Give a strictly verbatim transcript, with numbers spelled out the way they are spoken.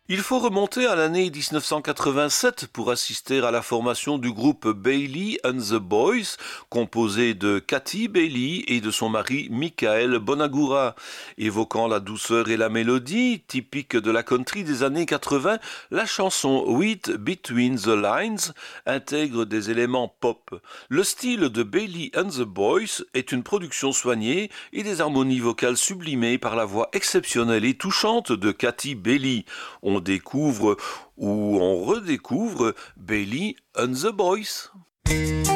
Il faut remonter à l'année dix-neuf cent quatre-vingt-sept pour assister à la formation du groupe Bailey and the Boys, composé de Kathy Bailey et de son mari Michael Bonagura. Évoquant la douceur et la mélodie, typique de la country des années quatre-vingts, la chanson Read Between the Lines intègre des éléments pop. Le style de Bailey and the Boys est une production soignée et des harmonies vocales sublimées par la voix exceptionnelle et touchante de Kathy Bailey. On découvre ou on redécouvre Bailey and the Boys.